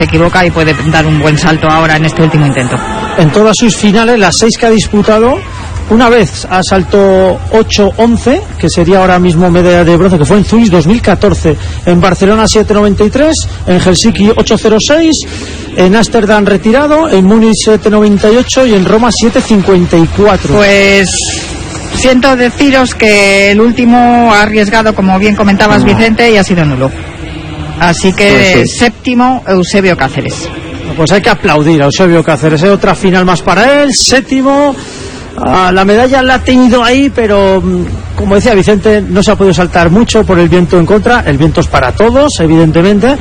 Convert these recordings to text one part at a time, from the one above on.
se equivoca y puede dar un buen salto ahora en este último intento. En todas sus finales, las 6 que ha disputado, una vez ha saltado 8-11, que sería ahora mismo medalla de bronce, que fue en Zurich 2014, en Barcelona 7.93, en Helsinki 8.06, en Ámsterdam retirado, en Múnich 7.98 y en Roma 7.54. Pues siento deciros que el último ha arriesgado, como bien comentabas, Vicente, y ha sido nulo. Así que pues sí. Séptimo, Eusebio Cáceres. Pues hay que aplaudir a Eusebio Cáceres, otra final más para él, séptimo. La medalla la ha tenido ahí, pero como decía Vicente, no se ha podido saltar mucho por el viento en contra. El viento es para todos, evidentemente,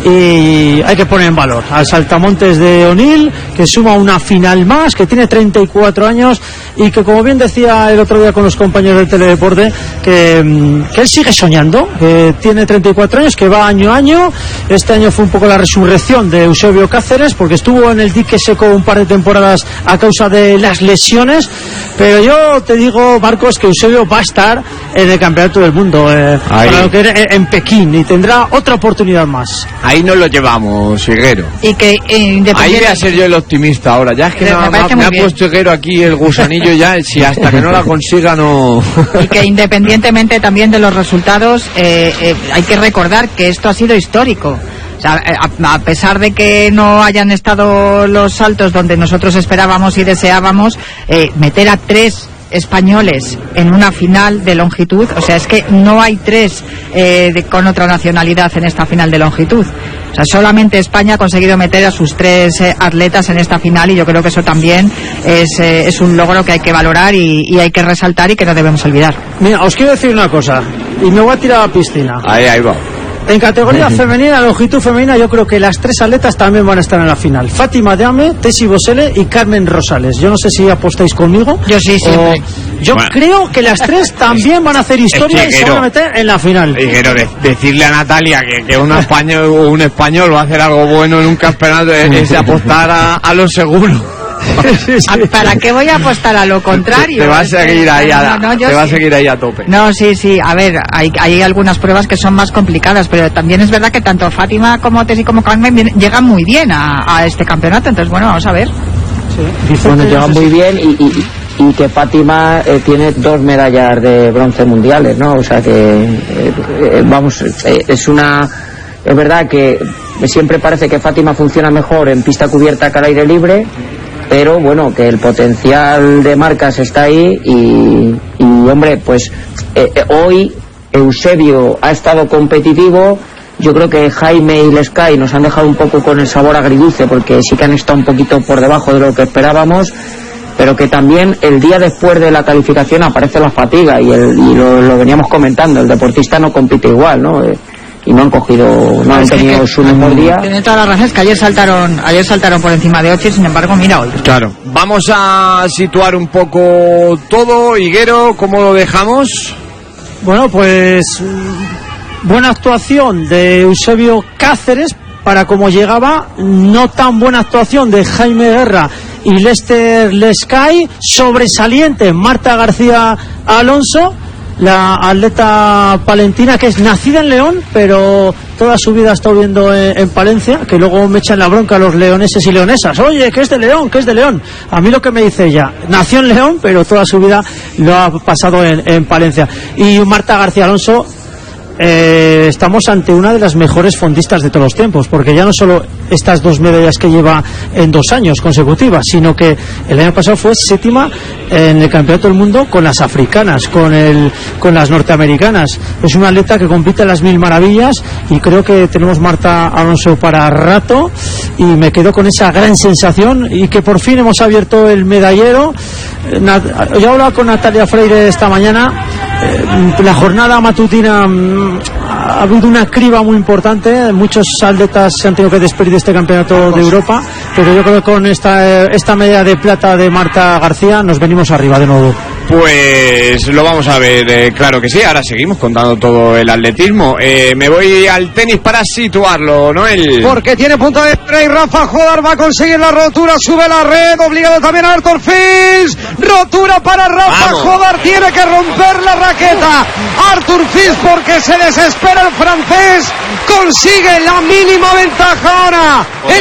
y hay que poner en valor al saltamontes de O'Neill, que suma una final más, que tiene 34 años y que, como bien decía el otro día con los compañeros del Teledeporte, que él sigue soñando, que tiene 34 años, que va año a año. Este año fue un poco la resurrección de Eusebio Cáceres, porque estuvo en el dique seco un par de temporadas a causa de las lesiones. Pero yo te digo, Marcos, que Eusebio va a estar en el Campeonato del Mundo para lo que era en Pekín, y tendrá otra oportunidad más. Ahí nos lo llevamos, Higuero. Y que ahí voy a ser yo el optimista ahora. Ya es que me ha puesto Higuero aquí el gusanillo ya, si hasta que no la consiga no... Y que independientemente también de los resultados, hay que recordar que esto ha sido histórico. O sea, a pesar de que no hayan estado los saltos donde nosotros esperábamos y deseábamos, meter a 3 españoles en una final de longitud, o sea, es que no hay 3 con otra nacionalidad en esta final de longitud. O sea, solamente España ha conseguido meter a sus 3 atletas en esta final, y yo creo que eso también es un logro que hay que valorar y hay que resaltar y que no debemos olvidar. Mira, os quiero decir una cosa, y me voy a tirar a la piscina. Ahí va. En categoría femenina, longitud femenina, yo creo que las 3 atletas también van a estar en la final. Fátima Deame, Tessie Bosele y Carmen Rosales. Yo no sé si apostáis conmigo. Yo sí, siempre. Yo creo que las 3 también van a hacer historia y se van a meter en la final. Y quiero decirle a Natalia que un español va a hacer algo bueno en un campeonato es apostar a lo seguro. ¿Para qué voy a apostar a lo contrario? Te va a seguir ahí va a seguir ahí a tope. No, sí, a ver, hay algunas pruebas que son más complicadas, pero también es verdad que tanto Fátima como Tessie como Carmen llegan muy bien a este campeonato, entonces bueno, vamos a ver. Sí. Bueno, llegan muy bien y que Fátima tiene 2 medallas de bronce mundiales, ¿no? O sea que es verdad que siempre parece que Fátima funciona mejor en pista cubierta que al aire libre, pero bueno, que el potencial de marcas está ahí y hombre, pues hoy Eusebio ha estado competitivo. Yo creo que Jaime y Lescay nos han dejado un poco con el sabor agridulce, porque sí que han estado un poquito por debajo de lo que esperábamos, pero que también el día después de la calificación aparece la fatiga y lo veníamos comentando, el deportista no compite igual, ¿no? Y no han tenido su mejor día. Tiene todas las razones, que ayer saltaron por encima de 8 y sin embargo mira hoy. Claro. Vamos a situar un poco todo, Higuero, ¿cómo lo dejamos? Bueno, pues buena actuación de Eusebio Cáceres para como llegaba, no tan buena actuación de Jaime Guerra y Lester Lescay, sobresaliente Marta García Alonso, la atleta palentina, que es nacida en León, pero toda su vida ha estado viviendo en Palencia, que luego me echan la bronca los leoneses y leonesas. Oye, que es de León. A mí lo que me dice ella, nació en León, pero toda su vida lo ha pasado en Palencia. Y Marta García Alonso, estamos ante una de las mejores fondistas de todos los tiempos, porque ya no solo estas 2 medallas que lleva en 2 años consecutivas, sino que el año pasado fue 7ª en el Campeonato del Mundo con las africanas, con las norteamericanas. Es una atleta que compite en las 1000 maravillas y creo que tenemos Marta Alonso para rato, y me quedo con esa gran sensación y que por fin hemos abierto el medallero. Yo he hablado con Natalia Freire esta mañana. La jornada matutina ha habido una criba muy importante, muchos atletas se han tenido que despedir de este campeonato de Europa, pero yo creo que con esta medalla de plata de Marta García nos venimos arriba de nuevo. Pues lo vamos a ver, claro que sí. Ahora seguimos contando todo el atletismo. Me voy al tenis para situarlo, Noel. Porque tiene punto de spray. Rafa Jodar va a conseguir la rotura. Sube la red. Obligado también a Arthur Fils. Rotura para Rafa Jodar. Tiene que romper la raqueta. Arthur Fils, porque se desespera el francés. Consigue la mínima ventaja ahora.